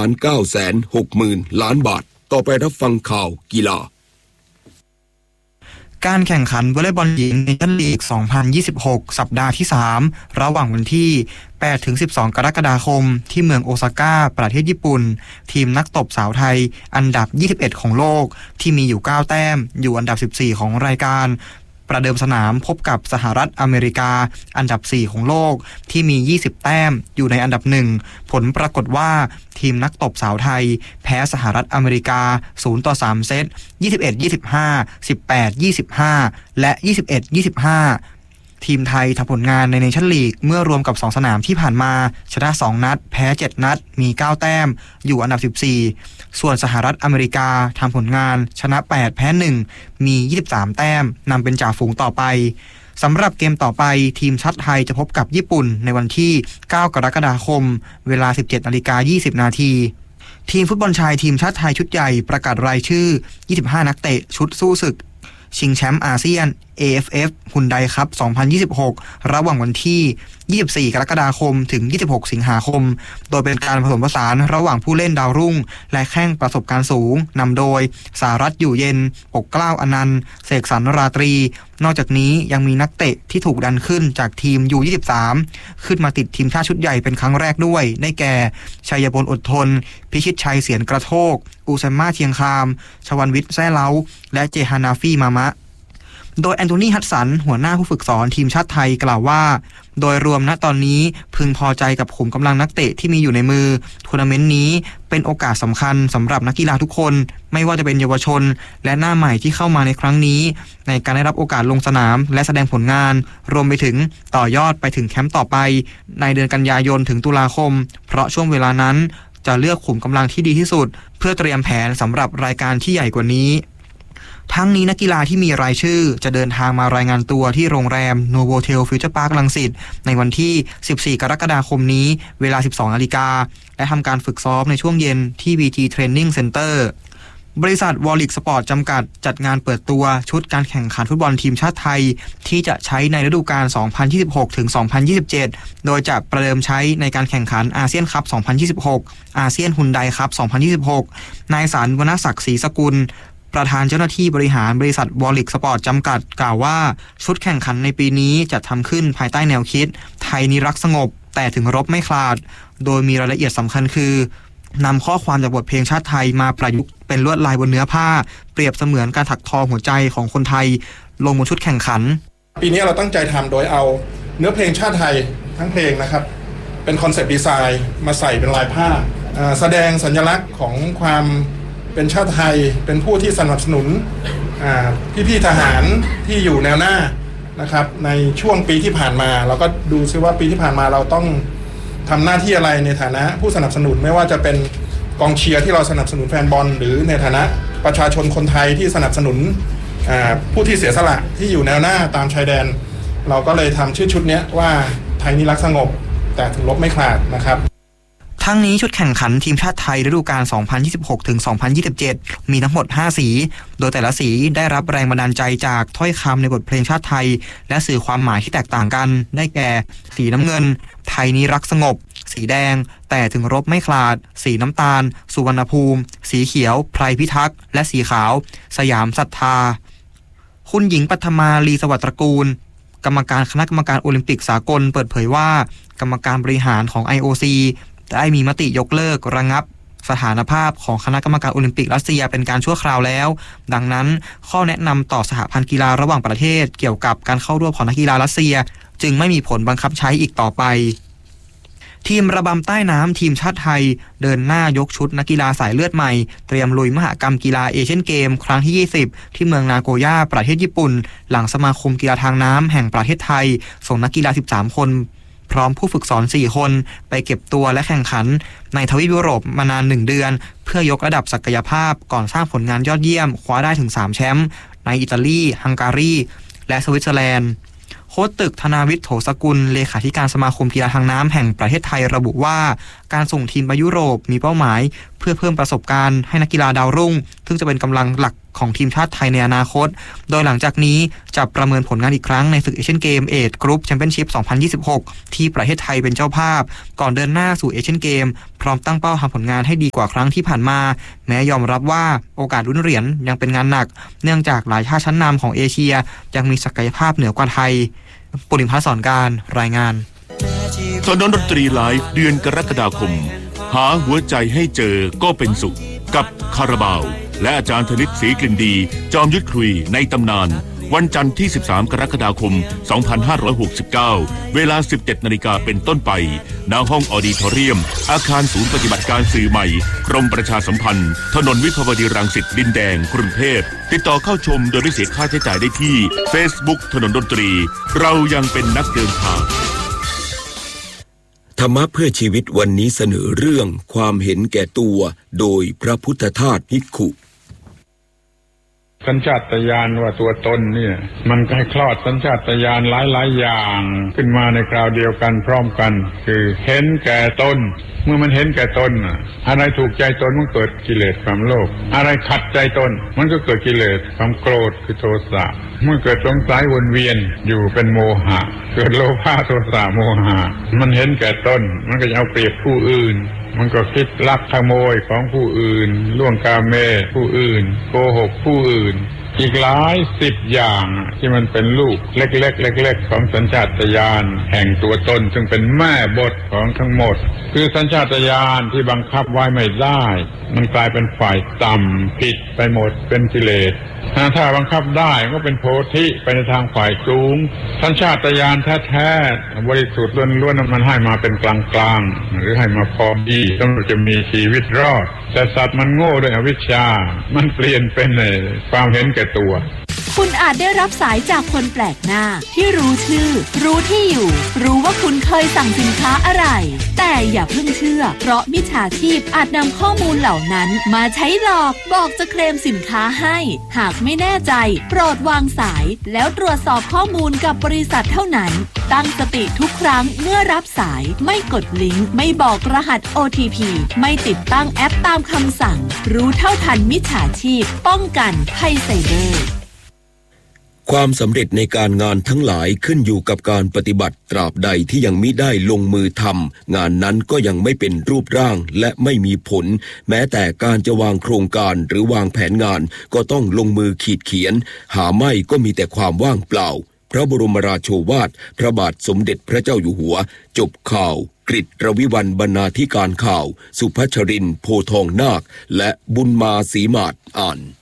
1,960,000,000 บาทต่อไปรับฟังข่าวกีฬาการแข่งขันวอลเลย์บอลหญิงเนชั่นลีก 2026 สัปดาห์ที่ 3 ระหว่างวันที่ 8-12 กรกฎาคมที่เมืองโอซาก้าประเทศญี่ปุ่นทีมนักตบสาวไทยอันดับ 21 ของโลกที่มีอยู่ 9 แต้มอยู่อันดับ 14 ของรายการประเดิมสนามพบกับสหรัฐอเมริกาอันดับ 4 ของโลกที่มี 20 แต้มอยู่ในอันดับ 1 ผลปรากฏว่าทีมนักตบสาวไทยแพ้สหรัฐอเมริกา 0-3 เซต 21-25 18-25 และ 21-25 ทีมไทยทำผลงานในเนชั่นลีกเมื่อรวมกับ 2 สนามที่ผ่านมาชนะ 2 นัดแพ้ 7 นัดมี 9 แต้มอยู่อันดับ 14 ส่วนสหรัฐอเมริกาทำผลงานชนะ 8 แพ้ 1 มี 23 แต้มนำเป็นจ่าฝูงต่อไปสำหรับเกมต่อไปทีมชาติไทยจะพบกับญี่ปุ่นในวันที่ 9 กรกฎาคมเวลา 17:20 น.ทีมฟุตบอลชายทีมชาติไทยชุดใหญ่ประกาศรายชื่อ 25 นักเตะชุดสู้ศึกชิงแชมป์อาเซียน AFF ฮุนไดคัพ 2026 ระหว่างวันที่ 24 กรกฎาคมถึง 26 สิงหาคมโดยเป็นการผสมผสานระหว่างผู้เล่นดาวรุ่งและแข้งประสบการณ์สูงนำโดยสารัตน์อยู่เย็นปกเกล้าอนันต์เสกสรรราตรีนอกจากนี้ยังมีนักเตะที่ถูกดันขึ้นจากทีม U23 ขึ้นมาติดทีมชาติชุดใหญ่เป็นครั้งแรกด้วยได้แก่ชัยพลอดทนพิชิตชัยเสียนกระโทกอูซัมมาเทียงคามชวันวิทย์แซ่เล้าและเจฮานาฟี่มามะโดยแอนโทนีฮัดสันหัวหน้าผู้ฝึกสอนทีมชาติไทยกล่าวว่าโดยรวมณตอนนี้พึงพอใจกับขุมกำลังนักเตะที่มีอยู่ในมือทัวร์นาเมนต์นี้เป็นโอกาสสำคัญสำหรับนักกีฬาทุกคนไม่ว่าจะเป็นเยาวชนและหน้าใหม่ที่เข้ามาในครั้งนี้ในการได้รับโอกาสลงสนามและแสดงผลงานรวมไปถึงต่อยอดไปถึงแคมป์ต่อไปในเดือนกันยายนถึงตุลาคมเพราะช่วงเวลานั้นจะเลือกขุมกำลังที่ดีที่สุดเพื่อเตรียมแผนสำหรับรายการที่ใหญ่กว่านี้ทั้งนี้นักกีฬาที่มีรายชื่อจะเดินทางมารายงานตัวที่โรงแรมโนโวเทลฟิวเจอร์พาร์ครังสิตในวันที่ 14 กรกฎาคมนี้เวลา 12 นาฬิกาและทำการฝึกซ้อมในช่วงเย็นที่ VT Training Center บริษัทวอลลิกสปอร์ตจำกัดจัดงานเปิดตัวชุดการแข่งขันฟุตบอลทีมชาติไทยที่จะใช้ในฤดูกาล 2026 ถึง 2027 โดยจะประเดิมใช้ในการแข่งขันอาเซียนคัพ 2026 อาเซียนฮุนไดคัพ 2026 นายสารวรรณศักดิ์ศรีสกุลประธานเจ้าหน้าที่บริหารบริษัทวอลลิกสปอร์ตจำกัดกล่าวว่าชุดแข่งขันในปีนี้จะทำขึ้นภายใต้แนวคิดไทยนิรักสงบแต่ถึงรบไม่คลาดโดยมีรายละเอียดสำคัญคือนำข้อความจากบทเพลงชาติไทยมาประยุกต์เป็นลวดลายบนเนื้อผ้าเปรียบเสมือนการถักทอหัวใจของคนไทยลงบนชุดแข่งขันปีนี้เราตั้งใจทำโดยเอาเนื้อเพลงชาติไทยทั้งเพลงนะครับเป็นคอนเซปต์ดีไซน์มาใส่เป็นลายผ้าแสดงสัญลักษณ์ของความเป็นชาติไทยเป็นผู้ที่สนับสนุนพี่ๆทหารที่อยู่แนวหน้านะครับในช่วงปีที่ผ่านมาเราก็ดูซิว่าปีที่ผ่านมาเราต้องทำหน้าที่อะไรในฐานะผู้สนับสนุนไม่ว่าจะเป็นกองเชียร์ที่เราสนับสนุนแฟนบอลหรือในฐานะประชาชนคนไทยที่สนับสนุนผู้ที่เสียสละที่อยู่แนวหน้าตามชายแดนเราก็เลยทำชื่อชุดนี้ว่าไทยนิรักสงบแต่ถึงรบไม่คลาดนะครับทั้งนี้ชุดแข่งขันทีมชาติไทยฤดูกาล 2026 ถึง 2027 มีทั้งหมด 5 สี โดยแต่ละสีได้รับแรงบันดาลใจจากถ้อยคำในบทเพลงชาติไทยและสื่อความหมายที่แตกต่างกันได้แก่สีน้ำเงินไทยนิรักสงบสีแดงแต่ถึงรบไม่คลาดสีน้ำตาลสุวรรณภูมิสีเขียวไพรพิทักษ์และสีขาวสยามศรัทธาคุณหญิงปัทมาลีสวัสดิ์ตระกูลกรรมการคณะกรรมการโอลิมปิกสากลเปิดเผยว่ากรรมการบริหารของ IOCได้มีมติยกเลิกระงับสถานภาพของคณะกรรมการโอลิมปิกรัสเซียเป็นการชั่วคราวแล้วดังนั้นข้อแนะนำต่อสหพันธ์กีฬาระหว่างประเทศเกี่ยวกับการเข้าร่วมของนักกีฬารัสเซียจึงไม่มีผลบังคับใช้อีกต่อไปทีมระบำใต้น้ำทีมชาติไทยเดินหน้ายกชุดนักกีฬาสายเลือดใหม่เตรียมลุยมหกรรมกีฬาเอเชียนเกมครั้งที่ 20 ที่เมืองนาโกย่าประเทศญี่ปุ่นหลังสมาคมกีฬาทางน้ำแห่งประเทศไทยส่งนักกีฬา 13 คนพร้อมผู้ฝึกสอน 4 คนไปเก็บตัวและแข่งขันในทวีปยุโรปมานาน 1 เดือนเพื่อยกระดับศักยภาพก่อนสร้างผลงานยอดเยี่ยมคว้าได้ถึง 3 แชมป์ในอิตาลีฮังการีและสวิตเซอร์แลนด์โค้ชตึกธนาวิทย์โถสกุลเลขาธิการสมาคมกีฬาทางน้ำแห่งประเทศไทยระบุว่าการส่งทีมไปยุโรปมีเป้าหมายเพื่อเพิ่มประสบการณ์ให้นักกีฬาดาวรุ่งซึ่งจะเป็นกำลังหลักของทีมชาติไทยในอนาคตโดยหลังจากนี้จะประเมินผลงานอีกครั้งในศึกเอเชียนเกมเอจกรุ๊ปแชมเปี้ยนชิพ 2026 ที่ประเทศไทยเป็นเจ้าภาพก่อนเดินหน้าสู่เอเชียนเกมพร้อมตั้งเป้าทำผลงานให้ดีกว่าครั้งที่ผ่านมาแม้ยอมรับว่าโอกาสลุ้นเหรียญยังเป็นงานหนักเนื่องจากหลายชาติชั้นนำของเอเชียยังมีศักยภาพเหนือกว่าไทยปุริมพัฒน์สอนการรายงานถนนดนตรีไลฟ์เดือนกรกฎาคมหาหัวใจให้เจอก็เป็นสุขกับคาราบาวและอาจารย์ธนิตศรีกลิ่นดีจอมยุทธคุยในตำนานวันจันทร์ที่13กรกฎาคม2569เวลา 17:00 น.เป็นต้นไปณห้องออดิทอเรียมอาคารศูนย์ปฏิบัติการสื่อใหม่กรมประชาสัมพันธ์ถนนวิภาวดีรังสิตดินแดงกรุงเทพติดต่อเข้าชมโดยไม่เสียค่าใช้จ่ายได้ที่ Facebook ถนนดนตรีเรายังเป็นนักเดินทางธรรมะเพื่อชีวิตวันนี้เสนอเรื่องความเห็นแก่ตัวโดยพระพุทธทาสภิกขุสัญชาตญาณว่าตัวตนเนี่ยมันให้คลอดสัญชาตญาณหลายอย่างขึ้นมาในคราวเดียวกันพร้อมกันคือเห็นแก่ตนเมื่อมันเห็นแก่ตนอะไรถูกใจตนมันเกิดกิเลสความโลภอะไรขัดใจตนมันก็เกิดกิเลสความโกรธคือโทสะเมื่อเกิดสงสัยวนเวียนอยู่เป็นโมหะเกิดโลภะโทสะโมหะมันเห็นแก่ตนมันก็จะเอาเปรียบผู้อื่นมันก็คิดลักขโมยของผู้อื่นล่วงกาเมผู้อื่นโกหกผู้อื่นอีกหลาย10อย่างที่มันเป็นลูกเล็กๆของสัญชาตญาณแห่งตัวตนซึ่งเป็นแม่บทของทั้งหมดคือสัญชาตญาณที่บังคับไว้ไม่ได้มันกลายเป็นฝ่ายต่ำผิดไปหมดเป็นกิเลสถ้าบังคับได้ก็เป็นโพธิไปในทางฝ่ายสูงสัญชาตญาณแท้ๆบริสุทธิ์ล้วนๆมันให้มาเป็นกลางๆหรือให้มาพอดีสำหรับจะมีชีวิตรอดแต่สัตว์มันโง่ด้วยอวิชชามันเปลี่ยนเป็นความเห็นแก่ตัวคุณอาจได้รับสายจากคนแปลกหน้าที่รู้ชื่อรู้ที่อยู่รู้ว่าคุณเคยสั่งสินค้าอะไรแต่อย่าเพิ่งเชื่อเพราะมิจฉาชีพอาจนำข้อมูลเหล่านั้นมาใช้หลอกบอกจะเคลมสินค้าให้หากไม่แน่ใจโปรดวางสายแล้วตรวจสอบข้อมูลกับบริษัทเท่านั้นตั้งสติทุกครั้งเมื่อรับสายไม่กดลิงก์ไม่บอกรหัส OTP ไม่ติดตั้งแอปตามคำสั่งรู้เท่าทันมิจฉาชีพป้องกันภัยไซเบอร์ความสำเร็จในการงานทั้งหลายขึ้นอยู่กับการปฏิบัติตราบใดที่ยังมิได้ลงมือทำงานนั้นก็ยังไม่เป็นรูปร่างและไม่มีผลแม้แต่การจะวางโครงการหรือวางแผนงานก็ต้องลงมือขีดเขียนหาไม่ก็มีแต่ความว่างเปล่าพระบรมราโชวาทพระบาทสมเด็จพระเจ้าอยู่หัวจบข่าวกฤษรวิวรรณบรรณาธิการข่าวสุพัชรินทร์โพทองนาคและบุญมาศรีมาศอ่าน